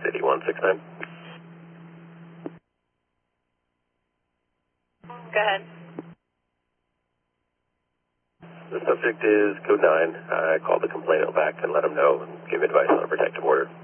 City 169. Go ahead. The subject is code 9. I called the complainant back and let him know and gave advice on a protective order.